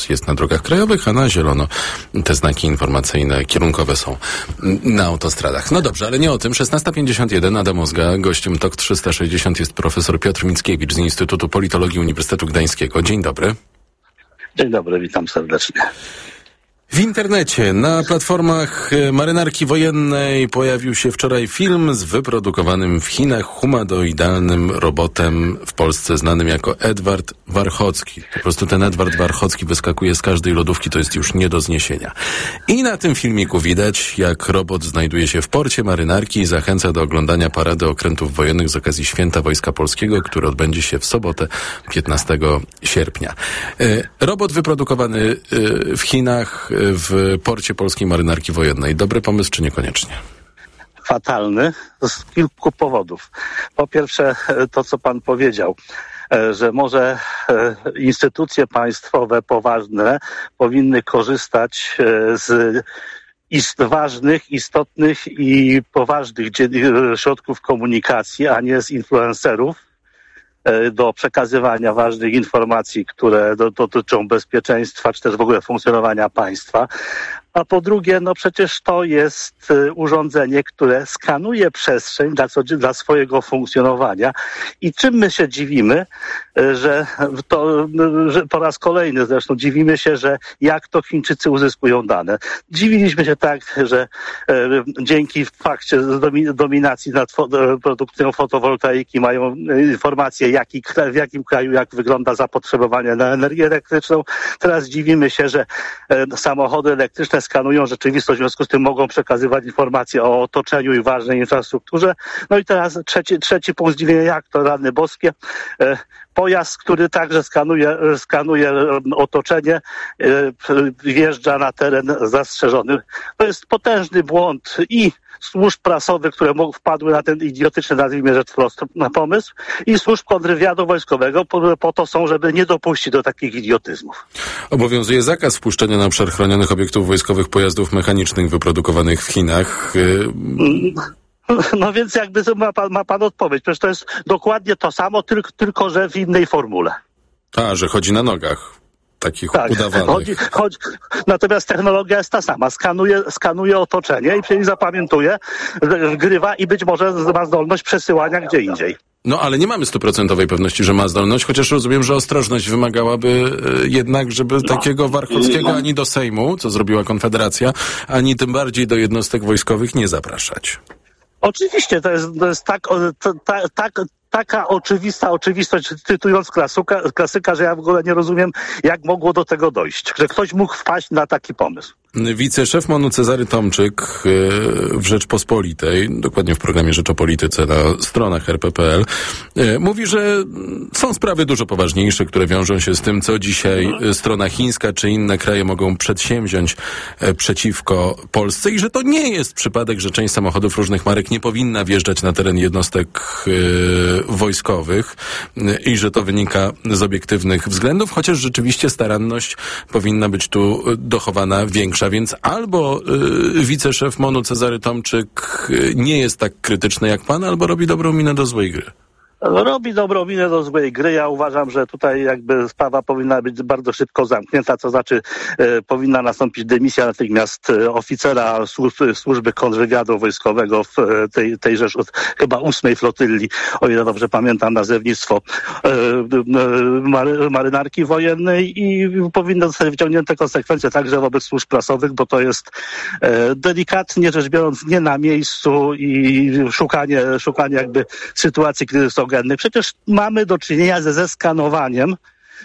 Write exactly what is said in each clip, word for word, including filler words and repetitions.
jest na drogach krajowych, a na zielono te znaki informacyjne kierunkowe są na autostradach. No dobrze, ale nie o tym. szesnasta pięćdziesiąt jeden, Adam Ozga. Gościem Tok trzysta sześćdziesiąt jest profesor Piotr Mickiewicz z Instytutu Politologii Uniwersytetu Gdańskiego. Dzień dobry. Dzień dobry, witam serdecznie. W internecie, na platformach marynarki wojennej pojawił się wczoraj film z wyprodukowanym w Chinach humanoidalnym robotem w Polsce znanym jako Edward Warchocki. Po prostu ten Edward Warchocki wyskakuje z każdej lodówki, to jest już nie do zniesienia. I na tym filmiku widać, jak robot znajduje się w porcie marynarki i zachęca do oglądania parady okrętów wojennych z okazji Święta Wojska Polskiego, które odbędzie się w sobotę, piętnastego sierpnia. Robot wyprodukowany w Chinach, w porcie polskiej marynarki wojennej. Dobry pomysł, czy niekoniecznie? Fatalny z kilku powodów. Po pierwsze, to co pan powiedział, że może instytucje państwowe poważne powinny korzystać z ist ważnych, istotnych i poważnych środków komunikacji, a nie z influencerów do przekazywania ważnych informacji, które do, dotyczą bezpieczeństwa, czy też w ogóle funkcjonowania państwa. A po drugie, no przecież to jest urządzenie, które skanuje przestrzeń dla, co, dla swojego funkcjonowania. I czym my się dziwimy, że to, że po raz kolejny zresztą dziwimy się, że jak to Chińczycy uzyskują dane. Dziwiliśmy się tak, że e, dzięki fakcie domi, dominacji nad fo, produkcją fotowoltaiki mają informacje, jaki, w jakim kraju, jak wygląda zapotrzebowanie na energię elektryczną. Teraz dziwimy się, że e, samochody elektryczne skanują rzeczywistość, w związku z tym mogą przekazywać informacje o otoczeniu i ważnej infrastrukturze. No i teraz trzeci, trzeci punkt zdziwienia, jak to rany boskie. E, Pojazd, który także skanuje, skanuje otoczenie, wjeżdża na teren zastrzeżony. To jest potężny błąd i służb prasowych, które wpadły na ten idiotyczny, nazwijmy rzecz wprost, na pomysł, i służb kontrwywiadu wojskowego, po, po to są, żeby nie dopuścić do takich idiotyzmów. Obowiązuje zakaz wpuszczenia na obszar chronionych obiektów wojskowych pojazdów mechanicznych wyprodukowanych w Chinach. No więc jakby ma pan, ma pan odpowiedź. Przecież to jest dokładnie to samo, tylko, tylko że w innej formule. A, że chodzi na nogach. Takich tak, udawanych. Chodzi, chodzi, natomiast technologia jest ta sama. Skanuje, skanuje otoczenie i przecież zapamiętuje, wgrywa i być może ma zdolność przesyłania gdzie indziej. No ale nie mamy stuprocentowej pewności, że ma zdolność, chociaż rozumiem, że ostrożność wymagałaby e, jednak, żeby no. takiego Warchockiego ani do Sejmu, co zrobiła Konfederacja, ani tym bardziej do jednostek wojskowych nie zapraszać. Oczywiście, to jest, to jest tak, to, ta, tak, taka oczywista oczywistość, cytując klasyka, klasyka, że ja w ogóle nie rozumiem, jak mogło do tego dojść, że ktoś mógł wpaść na taki pomysł. Wiceszef MON-u Cezary Tomczyk w Rzeczpospolitej, dokładnie w programie Rzecz o Polityce na stronach er pe pe el, mówi, że są sprawy dużo poważniejsze, które wiążą się z tym, co dzisiaj strona chińska czy inne kraje mogą przedsięwziąć przeciwko Polsce i że to nie jest przypadek, że część samochodów różnych marek nie powinna wjeżdżać na teren jednostek wojskowych i że to wynika z obiektywnych względów, chociaż rzeczywiście staranność powinna być tu dochowana większa. Więc albo y, wiceszef MON-u Cezary Tomczyk nie jest tak krytyczny jak pan, albo robi dobrą minę do złej gry. Robi dobrą minę do złej gry. Ja uważam, że tutaj jakby sprawa powinna być bardzo szybko zamknięta, to znaczy e, powinna nastąpić dymisja natychmiast e, oficera służb, służby kontrwywiadu wojskowego w e, tej, tejże chyba ósmej flotylli, o ile dobrze pamiętam nazewnictwo, e, e, mary, marynarki wojennej i powinny zostać wyciągnięte konsekwencje także wobec służb prasowych, bo to jest e, delikatnie rzecz biorąc nie na miejscu i szukanie, szukanie jakby sytuacji kryzysowej. Przecież mamy do czynienia ze zeskanowaniem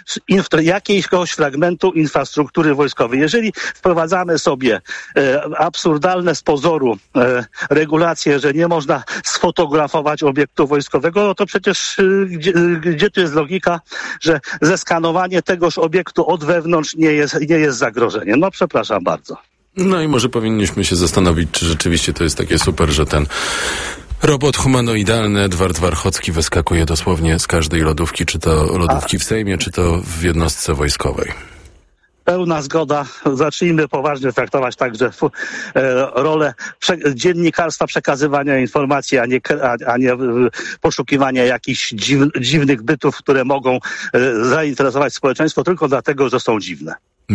jakiegoś fragmentu infrastruktury wojskowej. Jeżeli wprowadzamy sobie e, absurdalne z pozoru e, regulacje, że nie można sfotografować obiektu wojskowego, no to przecież e, gdzie, gdzie tu jest logika, że zeskanowanie tegoż obiektu od wewnątrz nie jest, nie jest zagrożeniem? No przepraszam bardzo. No i może powinniśmy się zastanowić, czy rzeczywiście to jest takie super, że ten robot humanoidalny Edward Warchocki wyskakuje dosłownie z każdej lodówki, czy to lodówki w Sejmie, czy to w jednostce wojskowej. Pełna zgoda. Zacznijmy poważnie traktować także e, rolę prze, dziennikarstwa, przekazywania informacji, a nie, a, a nie e, poszukiwania jakichś dziw, dziwnych bytów, które mogą e, zainteresować społeczeństwo tylko dlatego, że są dziwne.